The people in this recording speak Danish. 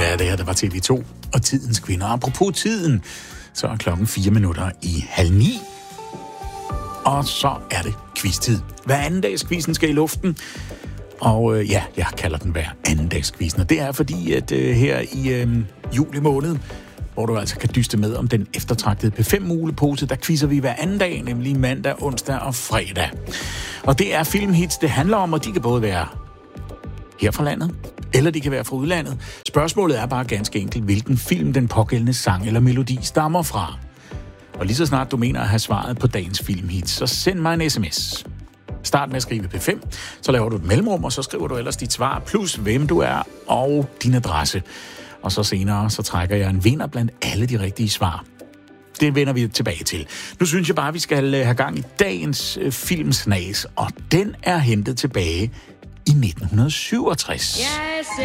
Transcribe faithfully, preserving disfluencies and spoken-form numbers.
Ja, det her, det var T V to og Tidens Kvinder. Apropos tiden, så er klokken fire minutter i halv ni. Og så er det quiz-tid. Hver anden dags quizzen skal i luften. Og øh, ja, jeg kalder den hver anden dags quizzen. Og det er fordi, at øh, her i øh, juli måned, hvor du altså kan dyste med om den eftertragtede P fem mulepose, der quizzer vi hver anden dag, nemlig mandag, onsdag og fredag. Og det er filmhits, det handler om, og de kan både være her fra landet, eller de kan være fra udlandet. Spørgsmålet er bare ganske enkelt, hvilken film den pågældende sang eller melodi stammer fra. Og lige så snart du mener at have svaret på dagens filmhits, så send mig en sms. Start med at skrive P fem, så laver du et mellemrum, og så skriver du ellers dit svar, plus hvem du er og din adresse. Og så senere, så trækker jeg en vinder blandt alle de rigtige svar. Det vender vi tilbage til. Nu synes jeg bare, vi skal have gang i dagens øh, filmsnas, og den er hentet tilbage i nitten syvogtres. Yes,